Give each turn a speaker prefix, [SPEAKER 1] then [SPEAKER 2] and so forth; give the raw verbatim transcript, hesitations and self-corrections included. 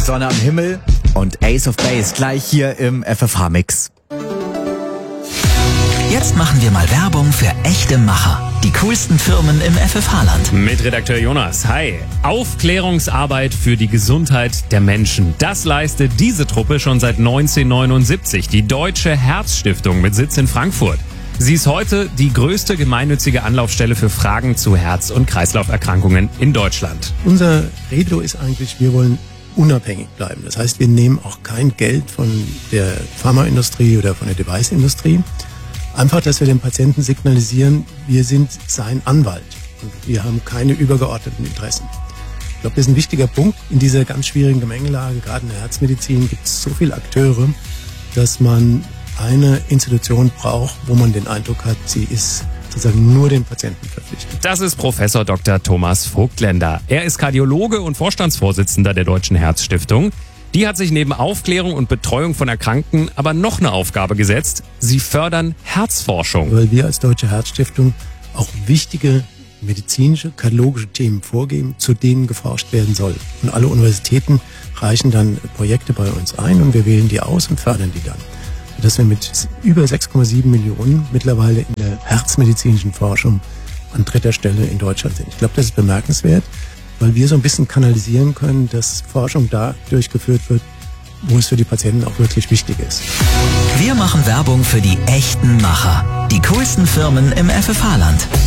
[SPEAKER 1] Sonne am Himmel und Ace of Base gleich hier im F F H-Mix.
[SPEAKER 2] Jetzt machen wir mal Werbung für echte Macher. Die coolsten Firmen im F F H-Land.
[SPEAKER 3] Mit Redakteur Jonas. Hi. Aufklärungsarbeit für die Gesundheit der Menschen. Das leistet diese Truppe schon seit neunzehnhundertneunundsiebzig. Die Deutsche Herzstiftung mit Sitz in Frankfurt. Sie ist heute die größte gemeinnützige Anlaufstelle für Fragen zu Herz- und Kreislauferkrankungen in Deutschland.
[SPEAKER 4] Unser Credo ist eigentlich, wir wollen unabhängig bleiben. Das heißt, wir nehmen auch kein Geld von der Pharmaindustrie oder von der Deviceindustrie. Einfach, dass wir dem Patienten signalisieren, wir sind sein Anwalt und wir haben keine übergeordneten Interessen. Ich glaube, das ist ein wichtiger Punkt. In dieser ganz schwierigen Gemengelage, gerade in der Herzmedizin, gibt es so viele Akteure, dass man eine Institution braucht, wo man den Eindruck hat, sie ist sozusagen nur dem Patienten verpflichtet.
[SPEAKER 3] Das ist Professor Doktor Thomas Vogtländer. Er ist Kardiologe und Vorstandsvorsitzender der Deutschen Herzstiftung. Die hat sich neben Aufklärung und Betreuung von Erkrankten aber noch eine Aufgabe gesetzt. Sie fördern Herzforschung.
[SPEAKER 4] Weil wir als Deutsche Herzstiftung auch wichtige medizinische, kardiologische Themen vorgeben, zu denen geforscht werden soll. Und alle Universitäten reichen dann Projekte bei uns ein und wir wählen die aus und fördern die dann. Dass wir mit über sechs Komma sieben Millionen mittlerweile in der herzmedizinischen Forschung an dritter Stelle in Deutschland sind. Ich glaube, das ist bemerkenswert, weil wir so ein bisschen kanalisieren können, dass Forschung da durchgeführt wird, wo es für die Patienten auch wirklich wichtig ist.
[SPEAKER 2] Wir machen Werbung für die echten Macher. Die coolsten Firmen im F F H-Land.